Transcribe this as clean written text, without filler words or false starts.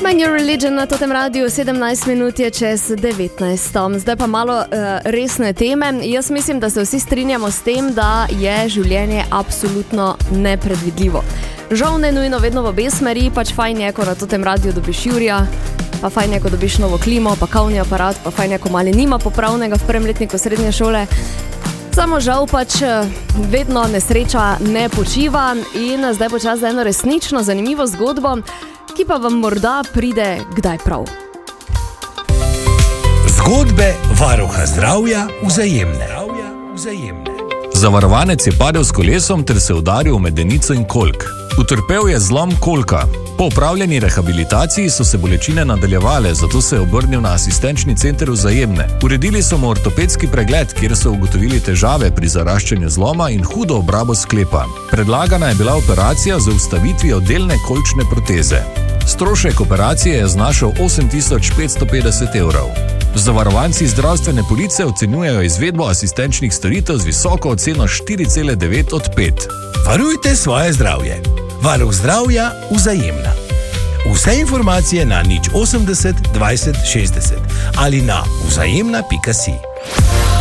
Find Your Religion na totem radiju, 17 minut je čez 19. Zdaj pa malo resne teme. Jaz mislim, da se vsi strinjamo s tem, da je življenje absolutno nepredvidljivo. Žal ne nujno vedno v obe smeri, pač fajn je, ko na totem radiju dobiš Jurija, pa fajn je, ko dobiš novo klimo, pa kavni aparat, pa fajn je, ko mali nima popravnega v prvem letniku srednje šole. Samo žal pač vedno nesreča ne počiva in zdaj bo čas za eno resnično zanimivo zgodbo, ki pa vam morda pride kdaj prav. Zgodbe varuha zdravja Vzajemne. Zavarovanec je padel s kolesom ter se udaril v medenico in kolk. Utrpel je zlom kolka. Po opravljeni rehabilitaciji so se bolečine nadaljevale, zato se je obrnil na asistenčni center Vzajemne. Uredili so mu ortopedski pregled, kjer so ugotovili težave pri zaraščanju zloma in hudo obrabo sklepa. Predlagana je bila operacija z vstavitvijo delne kolčne proteze. Strošek operacije je znašal 8.550 evrov. Zavarovanci zdravstvene police ocenjujejo izvedbo asistenčnih storitev z visoko oceno 4,9 od 5. Varujte svoje zdravje. Varuh zdravja Vzajemna. Vse informacije na 080 20 60 ali na vzajemna.si.